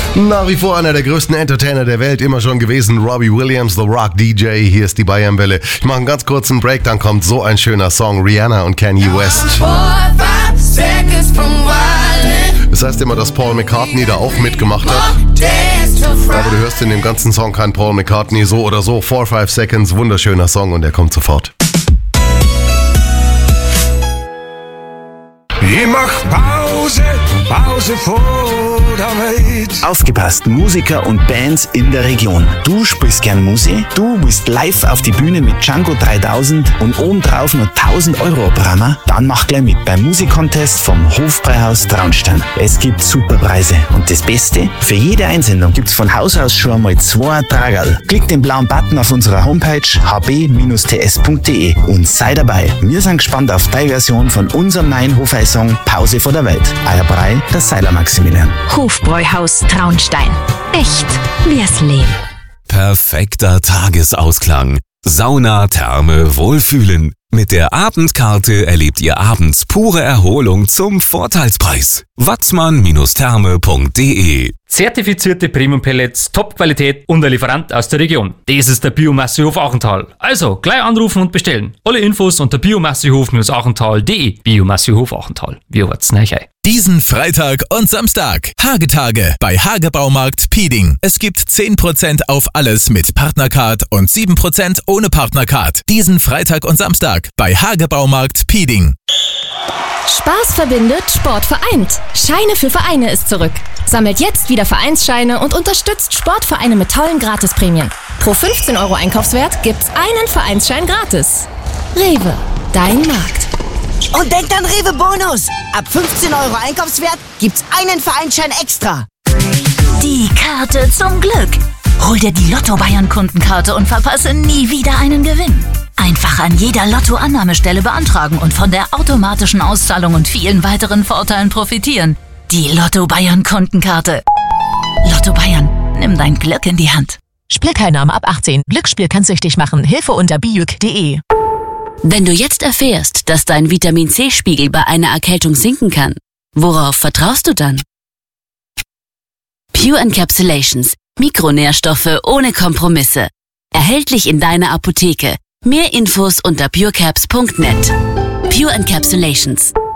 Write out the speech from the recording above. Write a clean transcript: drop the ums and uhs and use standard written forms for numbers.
Nach wie vor einer der größten Entertainer der Welt, immer schon gewesen, Robbie Williams, The Rock DJ, hier ist die Bayernwelle. Ich mache einen ganz kurzen Break, dann kommt so ein schöner Song, Rihanna und Kanye West. Das heißt immer, dass Paul McCartney da auch mitgemacht hat. Aber du hörst in dem ganzen Song keinen Paul McCartney, so oder so. 4, 5 Seconds, wunderschöner Song und der kommt sofort. Ich mach Pause vor der Welt. Aufgepasst, Musiker und Bands in der Region. Du spielst gern Musik, du willst live auf die Bühne mit Django 3000 und obendrauf noch 1000 Euro abrammen? Dann mach gleich mit beim Musikcontest vom Hofbräuhaus Traunstein. Es gibt super Preise und das Beste, für jede Einsendung gibt's von Haus aus schon einmal 2 Tragerl. Klick den blauen Button auf unserer Homepage hb-ts.de und sei dabei. Wir sind gespannt auf deine Version von unserem neuen Hofeisong Pause vor der Welt. Euer Brei, der Seiler Maximilian. Hofbräuhaus Traunstein. Echt wie's Leben. Perfekter Tagesausklang. Sauna, Therme, Wohlfühlen. Mit der Abendkarte erlebt ihr abends pure Erholung zum Vorteilspreis. watzmann-therme.de. Zertifizierte Premium-Pellets, Top-Qualität und ein Lieferant aus der Region. Das ist der Biomassehof Achental. Also, gleich anrufen und bestellen. Alle Infos unter biomassehof-achental.de. Biomassehof Achental. Wir warten euch ein. Diesen Freitag und Samstag. Hagetage bei Hagebaumarkt Pieding. Es gibt 10% auf alles mit Partnercard und 7% ohne Partnercard. Diesen Freitag und Samstag bei Hagebaumarkt Pieding. Spaß verbindet, Sport vereint. Scheine für Vereine ist zurück. Sammelt jetzt wieder Vereinsscheine und unterstützt Sportvereine mit tollen Gratisprämien. Pro 15 Euro Einkaufswert gibt's einen Vereinsschein gratis. Rewe, dein Markt. Und denkt an Rewe Bonus. Ab 15 Euro Einkaufswert gibt's einen Vereinsschein extra. Die Karte zum Glück. Hol dir die Lotto Bayern Kundenkarte und verpasse nie wieder einen Gewinn. Einfach an jeder Lotto-Annahmestelle beantragen und von der automatischen Auszahlung und vielen weiteren Vorteilen profitieren. Die Lotto Bayern Kundenkarte. Lotto Bayern, nimm dein Glück in die Hand. Spielteilnahme ab 18. Glücksspiel kann süchtig machen. Hilfe unter bijuk.de. Wenn du jetzt erfährst, dass dein Vitamin-C-Spiegel bei einer Erkältung sinken kann, worauf vertraust du dann? Pure Encapsulations. Mikronährstoffe ohne Kompromisse. Erhältlich in deiner Apotheke. Mehr Infos unter purecaps.net. Pure Encapsulations.